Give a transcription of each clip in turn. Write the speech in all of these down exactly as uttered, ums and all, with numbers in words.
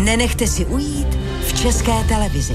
Nenechte si ujít v České televizi.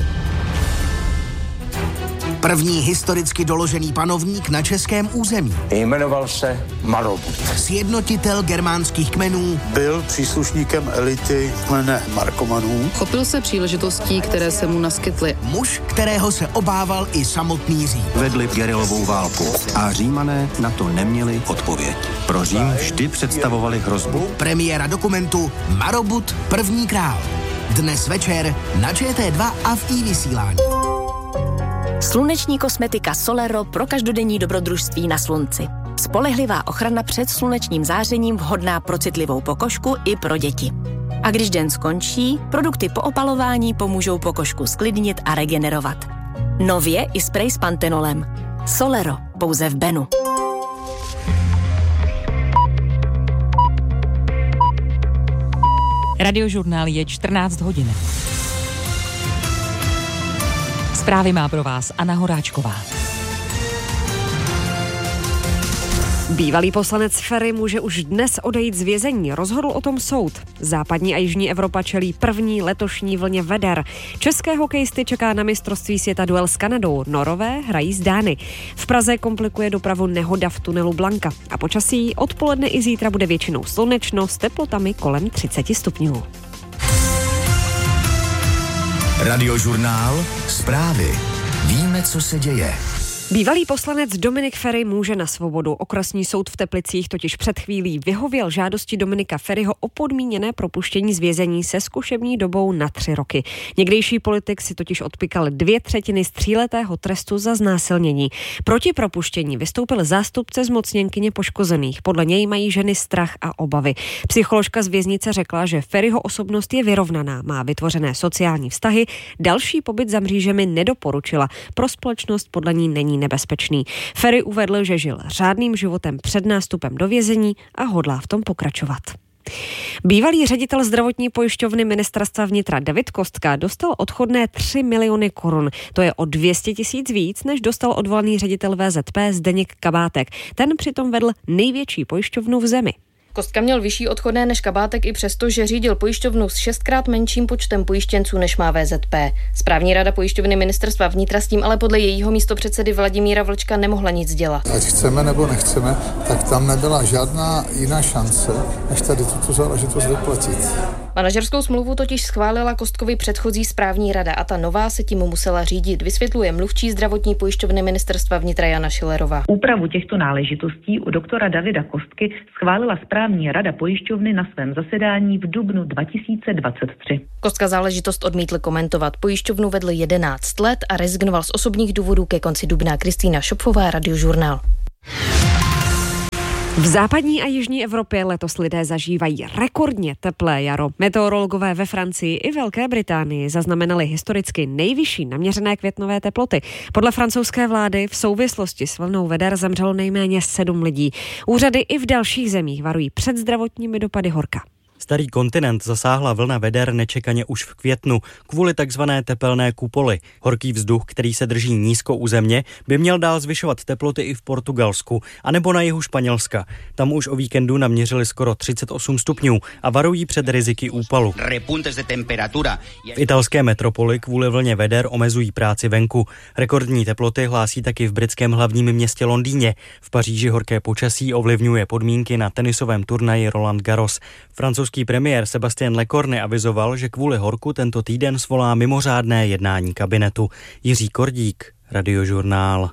První historicky doložený panovník na českém území. Jmenoval se Marobut. Sjednotitel germánských kmenů. Byl příslušníkem elity kmene Markomanů. Chopil se příležitostí, které se mu naskytly. Muž, kterého se obával i samotný Řím. Vedli Gerilovou válku a Římané na to neměli odpověď. Pro Řím vždy představovali hrozbu. Premiéra dokumentu Marobut, první král. Dnes večer na Č T dva a v iVysílání. Sluneční kosmetika Solero pro každodenní dobrodružství na slunci. Spolehlivá ochrana před slunečním zářením vhodná pro citlivou pokožku i pro děti. A když den skončí, produkty po opalování pomůžou pokožku sklidnit a regenerovat. Nově i sprej s pantenolem. Solero, pouze v Benu. Radiožurnál je čtrnáct hodin. Zprávy má pro vás Anna Horáčková. Bývalý poslanec Feri může už dnes odejít z vězení, rozhodl o tom soud. Západní a jižní Evropa čelí první letošní vlně veder. České hokejisty čeká na mistrovství světa duel s Kanadou. Norové hrají s Dány. V Praze komplikuje dopravu nehoda v tunelu Blanka. A počasí odpoledne i zítra bude většinou slunečno s teplotami kolem třicet stupňů. Radiožurnál, zprávy. Víme, co se děje. Bývalý poslanec Dominik Feri může na svobodu. Okresní soud v Teplicích totiž před chvílí vyhověl žádosti Dominika Feriho o podmíněné propuštění z vězení se zkušební dobou na tři roky. Někdejší politik si totiž odpykal dvě třetiny z tříletého trestu za znásilnění. Proti propuštění vystoupil zástupce zmocněnkyně poškozených. Podle něj mají ženy strach a obavy. Psycholožka z věznice řekla, že Feriho osobnost je vyrovnaná, má vytvořené sociální vztahy, další pobyt za mřížemi nedoporučila. Pro společnost podle ní není nebezpečný. Feri uvedl, že žil řádným životem před nástupem do vězení a hodlá v tom pokračovat. Bývalý ředitel zdravotní pojišťovny ministerstva vnitra David Kostka dostal odchodné tři miliony korun. To je o dvě stě tisíc víc, než dostal odvolaný ředitel V Z P Zdeněk Kabátek. Ten přitom vedl největší pojišťovnu v zemi. Kostka měl vyšší odchodné než Kabátek i přesto, že řídil pojišťovnu s šestkrát menším počtem pojištěnců než má V Z P. Správní rada pojišťovny ministerstva vnitra s tím ale podle jejího místopředsedy Vladimíra Vlčka nemohla nic dělat. Ať chceme nebo nechceme, tak tam nebyla žádná jiná šance, než tady tuto záležitost vyplatit. Manažerskou smlouvu totiž schválila Kostkovi předchozí správní rada a ta nová se tím musela řídit, vysvětluje mluvčí zdravotní pojišťovny ministerstva vnitra Jana Šilerová. Úpravu těchto náležitostí u doktora Davida Kostky schválila správní rada pojišťovny na svém zasedání v dubnu dva tisíce dvacet tři. Kostka záležitost odmítl komentovat. Pojišťovnu vedl jedenáct let a rezignoval z osobních důvodů ke konci dubna. Kristýna Šopfová, Radiožurnál. V západní a jižní Evropě letos lidé zažívají rekordně teplé jaro. Meteorologové ve Francii i Velké Británii zaznamenali historicky nejvyšší naměřené květnové teploty. Podle francouzské vlády v souvislosti s vlnou veder zemřelo nejméně sedm lidí. Úřady i v dalších zemích varují před zdravotními dopady horka. Starý kontinent zasáhla vlna veder nečekaně už v květnu kvůli takzvané tepelné kupoli. Horký vzduch, který se drží nízko u země, by měl dál zvyšovat teploty i v Portugalsku, anebo na jihu Španělska. Tam už o víkendu naměřili skoro třicet osm stupňů a varují před riziky úpalu. V italské metropoli kvůli vlně veder omezují práci venku. Rekordní teploty hlásí taky v britském hlavním městě Londýně. V Paříži horké počasí ovlivňuje podmínky na tenisovém turnaji Roland Garros. Francouzský premiér Sébastien Lecornu avizoval, že kvůli horku tento týden svolá mimořádné jednání kabinetu. Jiří Kordík, Radiožurnál.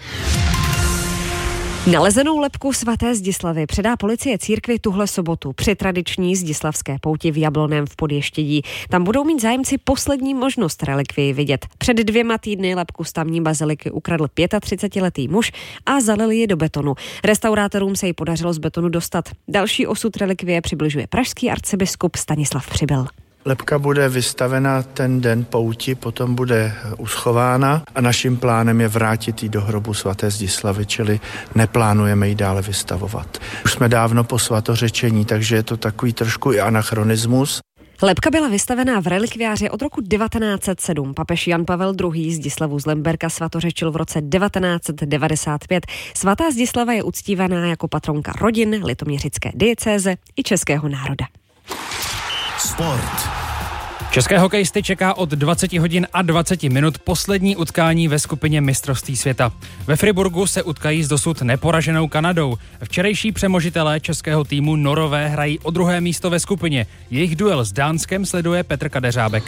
Nalezenou lebku svaté Zdislavy předá policie církvi tuhle sobotu při tradiční zdislavské pouti v Jablonném v Podještědí. Tam budou mít zájemci poslední možnost relikvii vidět. Před dvěma týdny lebku z tamní baziliky ukradl třicetipětiletý muž a zalil ji do betonu. Restaurátorům se jí podařilo z betonu dostat. Další osud relikvie přibližuje pražský arcibiskup Stanislav Přibyl. Lebka bude vystavena ten den pouti, potom bude uschována a naším plánem je vrátit ji do hrobu svaté Zdislavy, čili neplánujeme ji dále vystavovat. Už jsme dávno po svatořečení, takže je to takový trošku i anachronismus. Lebka byla vystavená v relikviáři od roku devatenáct set sedm. Papež Jan Pavel druhý. Zdislavu z Lemberka svatořečil v roce devatenáct set devadesát pět. Svatá Zdislava je uctívaná jako patronka rodin, litoměřické diecéze i českého národa. Sport. České hokejisty čeká od dvacet hodin a dvacet minut poslední utkání ve skupině mistrovství světa. Ve Friburgu se utkají s dosud neporaženou Kanadou. Včerejší přemožitelé českého týmu Norové hrají o druhé místo ve skupině. Jejich duel s Dánskem sleduje Petr Kadeřábek.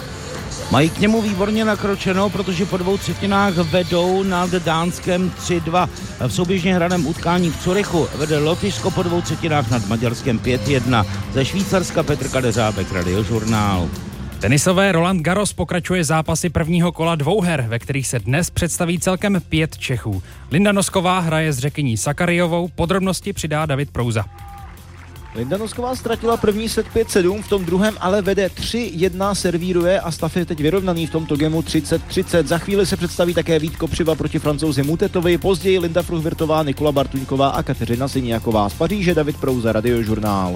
Mají k němu výborně nakročeno, protože po dvou třetinách vedou nad Dánskem tři dva. V souběžně hraném utkání v Curychu vede Lotyšsko po dvou třetinách nad Maďarskem pět jedna. Ze Švýcarska Petr Kadeřábek, Radiožurnál. Tenisové Roland Garros pokračuje zápasy prvního kola dvouher, ve kterých se dnes představí celkem pět Čechů. Linda Nosková hraje s Řekyní Sakarijovou, podrobnosti přidá David Prouza. Linda Nosková ztratila první set pět sedm, v tom druhém ale vede tři jedna, servíruje a stav je teď vyrovnaný v tomto gemu třicet třicet. Za chvíli se představí také Vít Kopřiva proti Francouzi Mutetovi, později Linda Fruhvirtová, Nikola Bartuňková a Kateřina Siniaková. Z Paříže David Prouza, Radiožurnál.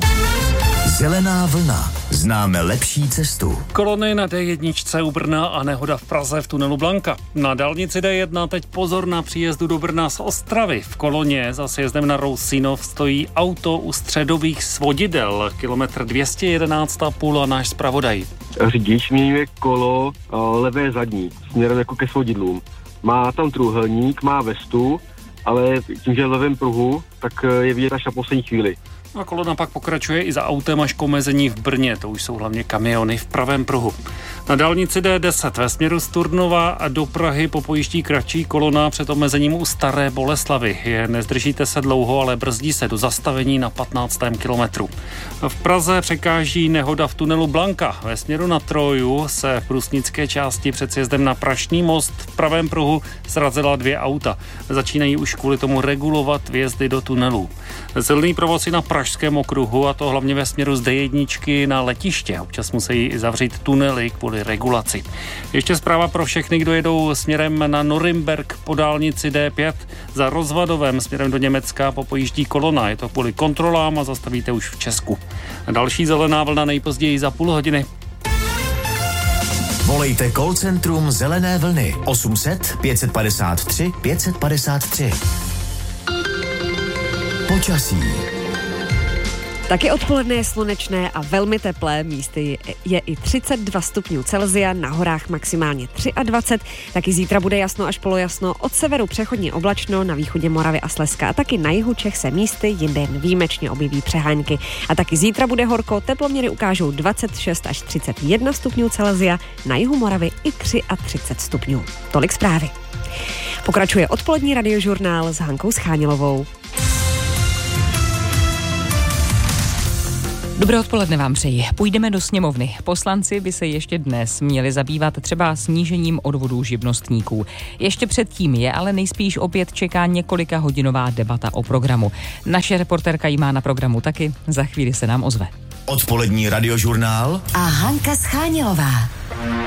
Zelená vlna. Známe lepší cestu. Kolony na D jedna u Brna a nehoda v Praze v tunelu Blanka. Na dálnici D jedna teď pozor na příjezdu do Brna z Ostravy. V koloně za sjezdem na Rousínov stojí auto u středových svodidel. Kilometr dvě stě jedenáct a půl a náš zpravodaj. Řidič měňuje kolo levé zadní směrem jako ke svodidlům. Má tam trůhelník, má vestu, ale tím, že je v levém pruhu, tak je vidět až na poslední chvíli. A kolona pak pokračuje i za autem až k omezení v Brně, to už jsou hlavně kamiony v pravém pruhu. Na dálnici D deset ve směru z Turnova a do Prahy popojíždí kratší kolona před omezením u Staré Boleslavy. Je, nezdržíte se dlouho, ale brzdí se do zastavení na patnáctém kilometru. V Praze překáží nehoda v tunelu Blanka. Ve směru na Troju se v průsnické části před sjezdem na Prašný most v pravém pruhu srazila dvě auta. Začínají už kvůli tomu regulovat vjezdy do tunelů. Silný provoz na Pražském okruhu, a to hlavně ve směru z D jedna na letiště. Občas musí i zavřít tunely kvůli regulaci. Ještě zpráva pro všechny, kdo jedou směrem na Norimberk po dálnici D pět. Za Rozvadovem směrem do Německa popojíždí kolona. Je to kvůli kontrolám a zastavíte už v Česku. Další zelená vlna nejpozději za půl hodiny. Volejte call centrum Zelené vlny osm set pět padesát tři pět padesát tři. Počasí. Taky odpoledne je slunečné a velmi teplé, místy je i třicet dva stupňů Celsia, na horách maximálně dvacet tři, taky zítra bude jasno až polojasno, od severu přechodně oblačno, na východě Moravy a Slezska a taky na jihu Čech se místy jinde jen výjimečně objeví přehánky. A taky zítra bude horko, teploměry ukážou dvacet šest až třicet jedna stupňů Celsia, na jihu Moravy i třicet tři stupňů. Tolik zprávy. Pokračuje odpolední radiožurnál s Hankou Schánilovou. Dobré odpoledne vám přeji. Půjdeme do sněmovny. Poslanci by se ještě dnes měli zabývat třeba snížením odvodů živnostníků. Ještě předtím je ale nejspíš opět čeká několika hodinová debata o programu. Naše reportérka ji má na programu taky, za chvíli se nám ozve. Odpolední radiožurnál a Hanka Schánilová.